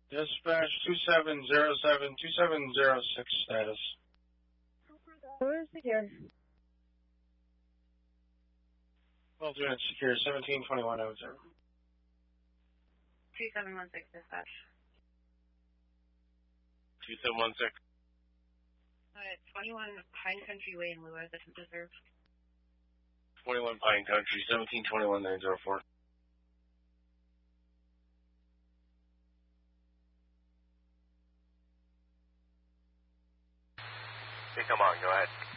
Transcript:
Dispatch 2707-2706 status. Where is secure? Well, unit secure 1721 over. 2716 dispatch. 2716. 21 Pine Country Way in Lua, that's deserved. 21 Pine Country, 1721-904. Okay, come on, go ahead.